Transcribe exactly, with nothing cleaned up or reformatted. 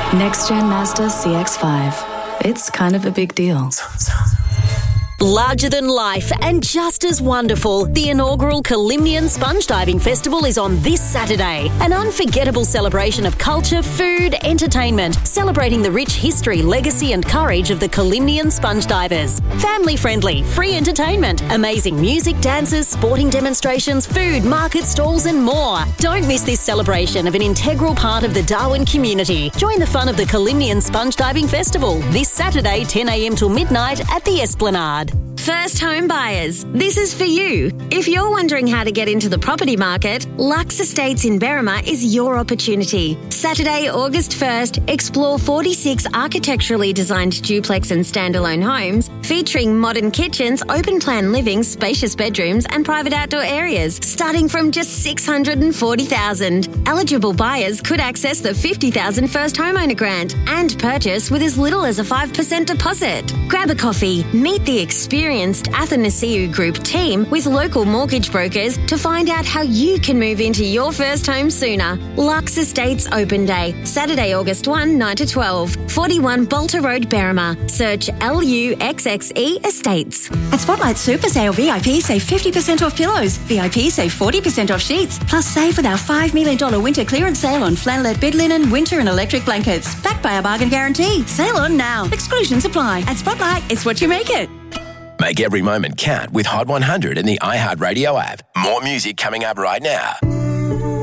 Next-gen Mazda C X five. It's kind of a big deal. Larger than life and just as wonderful, the inaugural Kalimnian Sponge Diving Festival is on this Saturday. An unforgettable celebration of culture, food, entertainment, celebrating the rich history, legacy and courage of the Kalimnian sponge divers. Family-friendly, free entertainment, amazing music, dances, sporting demonstrations, food, market stalls and more. Don't miss this celebration of an integral part of the Darwin community. Join the fun of the Kalimnian Sponge Diving Festival this Saturday, ten a m till midnight at the Esplanade. First home buyers, this is for you. If you're wondering how to get into the property market, Lux Estates in Berrima is your opportunity. Saturday, August first, explore forty-six architecturally designed duplex and standalone homes featuring modern kitchens, open-plan living, spacious bedrooms and private outdoor areas, starting from just six hundred forty thousand dollars. Eligible buyers could access the fifty thousand dollars first homeowner grant and purchase with as little as a five percent deposit. Grab a coffee, meet the experienced Athanasiou Group team with local mortgage brokers to find out how you can move into your first home sooner. Lux Estates Open Day, Saturday, August first, nine to twelve, forty-one Bolter Road, Berrima. Search L U X X E Estates. At Spotlight Super Sale, V I P save fifty percent off pillows. V I P save forty percent off sheets. Plus save with our five million dollars winter clearance sale on flannelette bed linen, winter and electric blankets. Backed by our bargain guarantee. Sale on now. Exclusions apply. At Spotlight, it's what you make it. Make every moment count with Hot one hundred and the iHeartRadio app. More music coming up right now.